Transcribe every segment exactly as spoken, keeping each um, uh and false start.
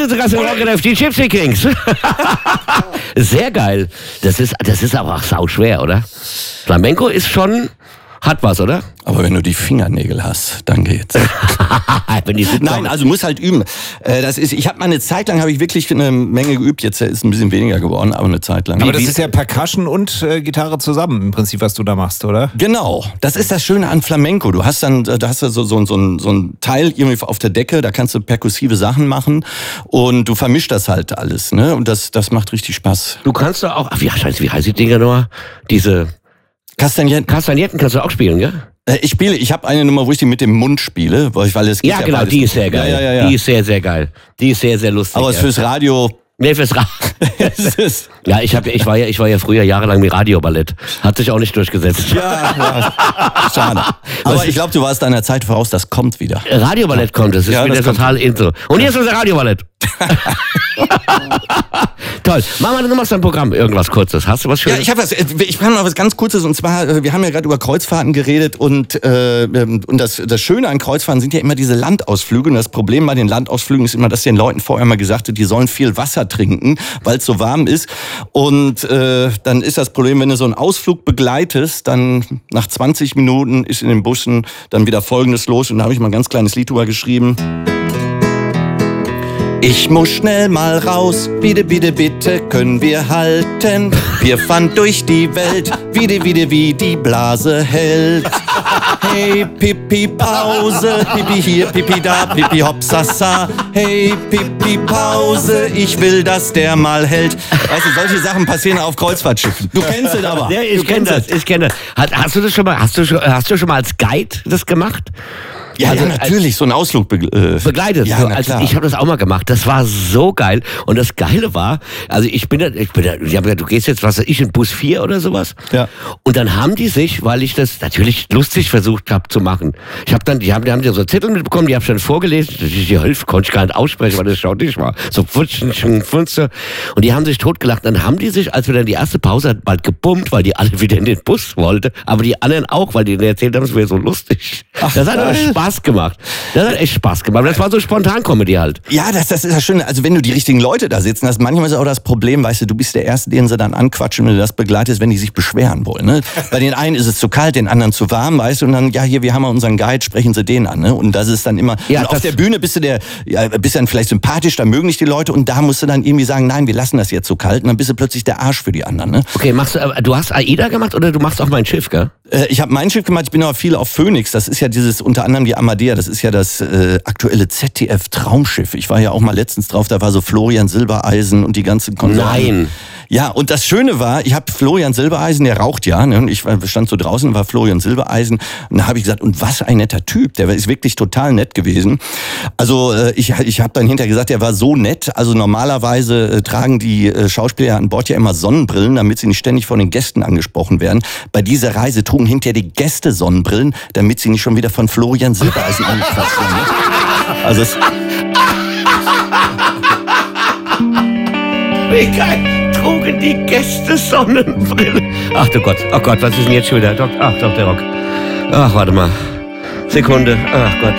Heute zu Gast im Rock F die Gypsy Kings. Sehr geil. Das ist, das ist aber auch sauschwer, oder? Flamenco ist schon, hat was, oder? Aber wenn du die Fingernägel hast, dann geht's. Wenn die Nein, also muss halt üben. Das ist, ich habe mal eine Zeit lang, habe ich wirklich eine Menge geübt. Jetzt ist ein bisschen weniger geworden, aber eine Zeit lang. Aber das ist ja Percussion und äh, Gitarre zusammen im Prinzip, was du da machst, oder? Genau, das ist das Schöne an Flamenco. Du hast dann, da hast du so, so, so, ein, so ein Teil irgendwie auf der Decke, da kannst du perkussive Sachen machen und du vermischst das halt alles, ne? Und das, das macht richtig Spaß. Du kannst doch auch, ach, wie, scheiße, wie heißt die Dinger nochmal? Diese Kastagnetten. Kastagnetten kannst du auch spielen, gell? Ich spiele, ich habe eine Nummer, wo ich die mit dem Mund spiele, weil, weil es Ja, ja genau, beides. die ist sehr geil. Ja, ja, ja. Die ist sehr, sehr geil. Die ist sehr, sehr lustig. Aber ja. fürs Radio. Nee, fürs Radio. Ja, ich, hab, ich, war ja, ich war ja früher jahrelang mit Radioballett. Hat sich auch nicht durchgesetzt. Ja, ja. Schade. Aber ich glaube, du warst deiner Zeit voraus, das kommt wieder. Radioballett kommt, das ist Ja, wieder das kommt. total intro. Und hier ist unser Radioballett. Toll. Mach mal, du machst dein Programm, irgendwas Kurzes. Hast du was Schönes? Ja, ich habe was. Ich kann mal was ganz Kurzes, und zwar, wir haben ja gerade über Kreuzfahrten geredet und äh, und das das Schöne an Kreuzfahrten sind ja immer diese Landausflüge. Und das Problem bei den Landausflügen ist immer, dass den Leuten vorher mal gesagt wird, die sollen viel Wasser trinken, weil es so warm ist. Und äh, dann ist das Problem, wenn du so einen Ausflug begleitest, dann nach zwanzig Minuten ist in den Bussen dann wieder Folgendes los. Und da habe ich mal ein ganz kleines Lied drüber geschrieben. Ich muss schnell mal raus, bitte, bitte, bitte, können wir halten. Wir fahren durch die Welt, wieder, wieder, wie die Blase hält. Hey, Pipi, Pause, Pipi hier, Pipi da, Pipi, hopsasa. Hey, Pipi, Pause, ich will, dass der mal hält. Weißt du, solche Sachen passieren auf Kreuzfahrtschiffen. Du kennst es aber. Ja, ich kenne das, ich kenne das. Hast, hast du das schon mal, hast du, schon- hast du schon mal als Guide das gemacht? Ja, Also, ja, natürlich, so ein Ausflug be äh, Begleitet. Ja, so, na also klar. ich habe das auch mal gemacht. Das war so geil. Und das Geile war, also ich bin da, ich bin da, die haben gesagt, du gehst jetzt, was weiß ich, in Bus vier oder sowas. Ja. Und dann haben die sich, weil ich das natürlich lustig versucht habe zu machen. Ich habe dann, die haben, die haben so Zettel mitbekommen, die habe ich dann vorgelesen. Die, die Hilfe konnte ich gar nicht aussprechen, weil das schautig war. So Pfutschen, Funze. Und die haben sich totgelacht. Dann haben die sich, als wir dann die erste Pause hatten, bald gebummt, weil die alle wieder in den Bus wollten. Aber die anderen auch, weil die denen erzählt haben, es wäre so lustig. Das hat aber Spaß gemacht. Das hat echt Spaß gemacht. Das war so Spontan-Comedy halt. Ja, das, das ist das Schöne. Also wenn du die richtigen Leute da sitzen hast, manchmal ist auch das Problem, weißt du, du bist der Erste, den sie dann anquatschen, wenn du das begleitest, wenn die sich beschweren wollen. Ne? Bei den einen ist es zu kalt, den anderen zu warm, weißt du, und dann, ja, hier, wir haben ja unseren Guide, sprechen sie den an. Ne? Und das ist dann immer, Ja, und auf das- der Bühne bist du der, ja, bist dann vielleicht sympathisch, da mögen dich die Leute, und da musst du dann irgendwie sagen, nein, wir lassen das jetzt so kalt, und dann bist du plötzlich der Arsch für die anderen. Ne? Okay, machst du, äh, du hast AIDA gemacht oder du machst auch mein Schiff, gell? Äh, Ich habe mein Schiff gemacht, ich bin aber viel auf Phoenix. Das ist ja dieses, unter anderem die Amadea, das ist ja das äh, aktuelle Z D F-Traumschiff. Ich war ja auch mal letztens drauf, da war so Florian Silbereisen und die ganzen Konsorten. Nein. Ja, und das Schöne war, ich habe Florian Silbereisen, der raucht ja, ne? Und ich war- stand so draußen, war Florian Silbereisen, und da habe ich gesagt, und was ein netter Typ, der ist wirklich total nett gewesen. Also äh, ich, ich habe dann hinterher gesagt, der war so nett, also normalerweise äh, tragen die äh, Schauspieler an Bord ja immer Sonnenbrillen, damit sie nicht ständig von den Gästen angesprochen werden. Bei dieser Reise trugen hinterher die Gäste Sonnenbrillen, damit sie nicht schon wieder von Florian Silbereisen angequatscht werden. Ne? Also es, Wie geil. Trugen die Gäste Sonnenbrille. Ach du Gott, oh Gott, was ist denn jetzt schon wieder? Dok- Ach doch, der Rock. Ach, warte mal. Sekunde, ach Gott.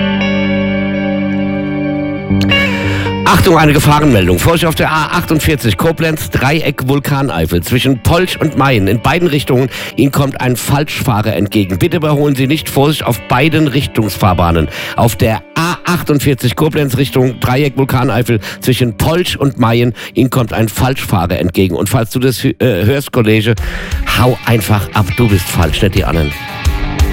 Achtung, eine Gefahrenmeldung. Vorsicht auf der A achtundvierzig, Koblenz, Dreieck, Vulkaneifel. Zwischen Polch und Mayen in beiden Richtungen. Ihnen kommt ein Falschfahrer entgegen. Bitte überholen Sie nicht. Vorsicht auf beiden Richtungsfahrbahnen. Auf der A achtundvierzig, Koblenz, Richtung Dreieck, Vulkaneifel. Zwischen Polch und Mayen. Ihnen kommt ein Falschfahrer entgegen. Und falls du das äh, hörst, Kollege, hau einfach ab. Du bist falsch, nicht die anderen.